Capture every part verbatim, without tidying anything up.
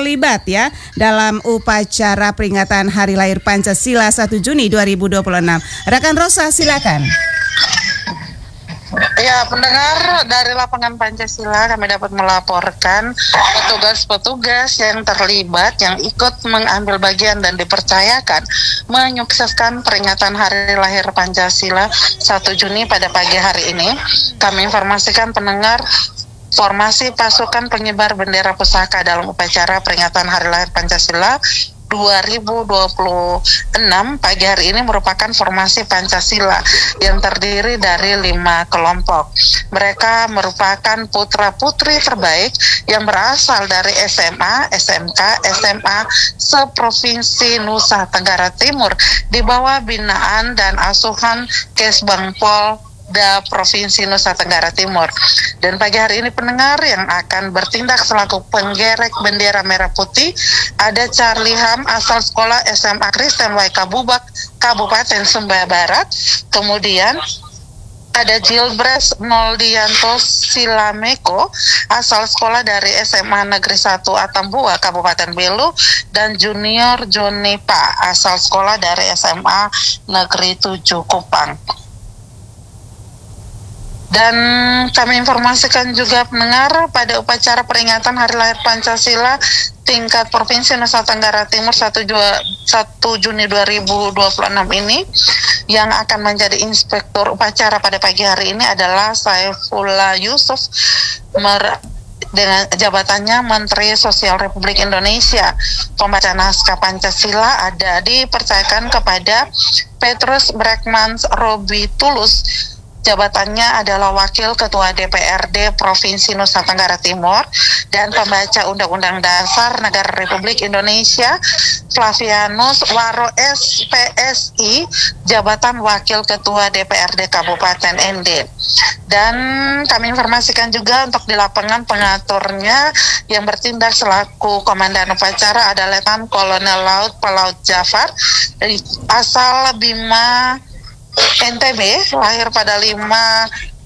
terlibat ya dalam upacara peringatan Hari Lahir Pancasila satu Juni dua ribu dua puluh enam. Rekan Rosa, silakan. Ya, pendengar, dari lapangan Pancasila kami dapat melaporkan petugas-petugas yang terlibat, yang ikut mengambil bagian dan dipercayakan menyukseskan peringatan Hari Lahir Pancasila satu Juni pada pagi hari ini. Kami informasikan pendengar, formasi pasukan pengibar bendera pusaka dalam upacara peringatan Hari Lahir Pancasila dua ribu dua puluh enam pagi hari ini merupakan formasi Pancasila yang terdiri dari lima kelompok. Mereka merupakan putra-putri terbaik yang berasal dari S M A, S M K, S M A seprovinsi Nusa Tenggara Timur di bawah binaan dan asuhan Kesbangpol da Provinsi Nusa Tenggara Timur. Dan pagi hari ini pendengar yang akan bertindak selaku penggerek bendera merah putih ada Charlie Ham asal sekolah S M A Kristen Waika Bubak Kabupaten Sumba Barat. Kemudian ada Gilbres Noldianto Silameko asal sekolah dari S M A Negeri satu Atambua Kabupaten Belu, dan Junior Jonipa asal sekolah dari S M A Negeri tujuh Kupang. Dan kami informasikan juga pendengar pada upacara peringatan Hari Lahir Pancasila tingkat Provinsi Nusa Tenggara Timur satu Juni dua ribu dua puluh enam ini, yang akan menjadi inspektur upacara pada pagi hari ini adalah Saifullah Yusuf mer dengan jabatannya Menteri Sosial Republik Indonesia. Pembacaan naskah Pancasila ada dipercayakan kepada Petrus Bregmans Robi Tulus. Jabatannya adalah Wakil Ketua D P R D Provinsi Nusa Tenggara Timur, dan pembaca Undang-Undang Dasar Negara Republik Indonesia Flavianus Waro S P S I, jabatan Wakil Ketua D P R D Kabupaten N D. Dan kami informasikan juga untuk di lapangan pengaturnya yang bertindak selaku Komandan Upacara ada Letnan Kolonel Laut Pelaut Jafar dari asal Bima N T B, lahir pada lima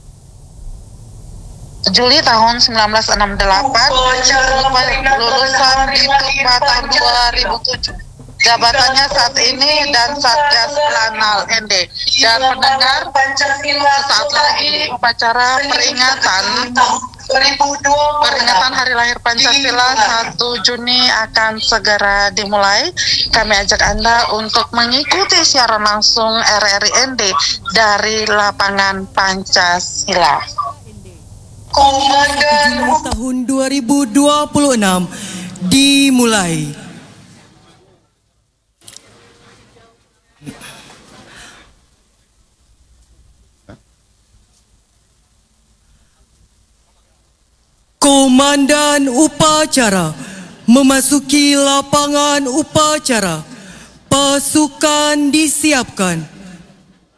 Juli tahun seribu sembilan ratus enam puluh delapan, lulusan Diploma tahun dua ribu tujuh. Jabatannya saat ini dan Satgas Lanal N D. Dan pendengar, saat lagi upacara peringatan peringatan Hari Lahir Pancasila satu Juni akan segera dimulai. Kami ajak Anda untuk mengikuti siaran langsung R R I N D dari lapangan Pancasila. Komandan tahun dua ribu dua puluh enam dimulai. Komandan upacara memasuki lapangan upacara. Pasukan disiapkan.